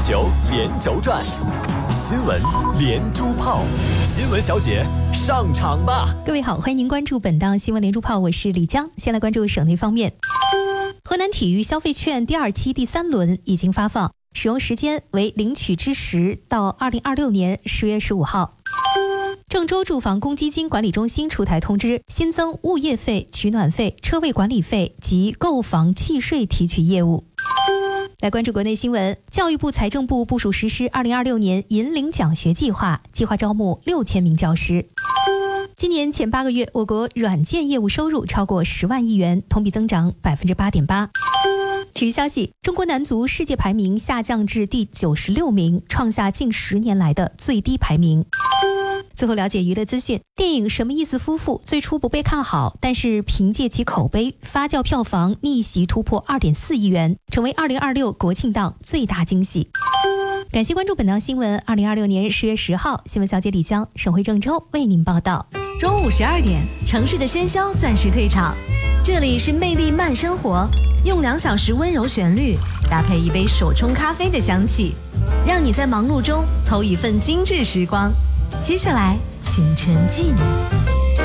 球连轴转，新闻连珠炮，新闻小姐上场吧！ 各位好，欢迎您关注本档新闻连珠炮，我是李江。先来关注省内方面，河南体育消费券第2期第3轮已经发放，使用时间为领取之时到2026年10月15号。郑州住房公积金管理中心出台通知，新增物业费、取暖费、车位管理费及购房契税提取业务。来关注国内新闻，教育部、财政部部署实施2026年银领奖学计划，计划招募6000名教师。今年前8个月，我国软件业务收入超过10万亿元，同比增长8.8%。体育消息，中国男足世界排名下降至第96名，创下近10年来的最低排名。最后了解娱乐资讯，电影《什么意思夫妇》最初不被看好，但是凭借其口碑发酵，票房逆袭突破2.4亿元，成为2026国庆档最大惊喜。感谢关注本档新闻。2026年10月10号，新闻小姐李江，省会郑州为您报道。 中午12点，城市的喧嚣暂时退场，这里是魅力慢生活，用2小时温柔旋律搭配一杯手冲咖啡的香气，让你在忙碌中偷一份精致时光。接下来请沉浸。